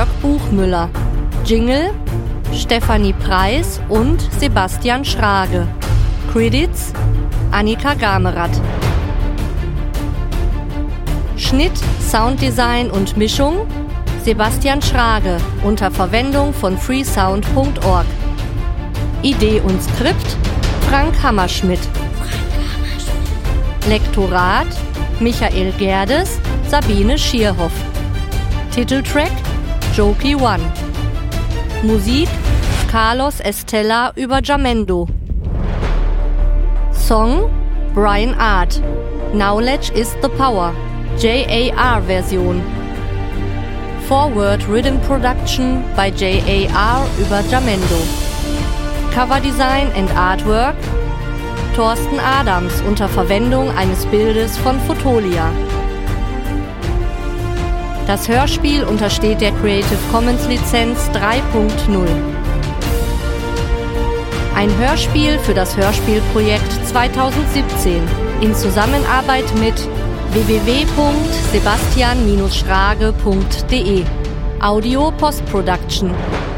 Jörg Buchmüller. Jingle Stefanie Preis und Sebastian Schrage. Credits Annika Gamerath. Schnitt, Sounddesign und Mischung Sebastian Schrage unter Verwendung von freesound.org. Idee und Skript Frank Hammerschmidt. Lektorat Michael Gerdes, Sabine Schierhoff. Titeltrack Jokey One. Musik Carlos Estella über Jamendo. Song Brian Art. Knowledge is the Power. JAR-Version. Forward Rhythm Production bei JAR über Jamendo. Cover Design and Artwork Thorsten Adams unter Verwendung eines Bildes von Fotolia. Das Hörspiel untersteht der Creative Commons Lizenz 3.0. Ein Hörspiel für das Hörspielprojekt 2017 in Zusammenarbeit mit www.sebastian-schrage.de. Audio Post Production.